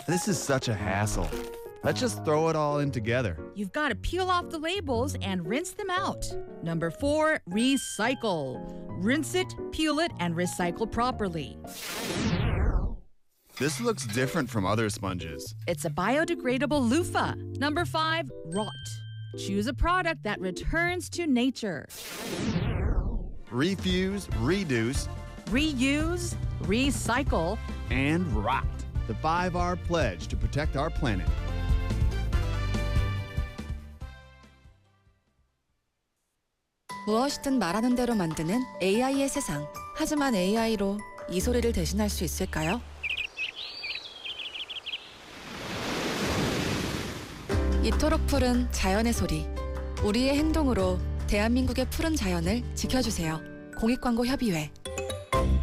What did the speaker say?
This is such a hassle. Let's just throw it all in together. You've got to peel off the labels and rinse them out. Number 4, recycle. Rinse it, peel it, and recycle properly. This looks different from other sponges. It's a biodegradable loofah. Number 5, rot. Choose a product that returns to nature. Refuse, reduce, Reuse, recycle, and rot. The 5R pledge to protect our planet. 무엇이든 말하는 대로 만드는 AI의 세상. 하지만 AI로 이 소리를 대신할 수 있을까요? 이토록 푸른 자연의 소리. 우리의 행동으로 대한민국의 푸른 자연을 지켜주세요. 공익광고 협의회.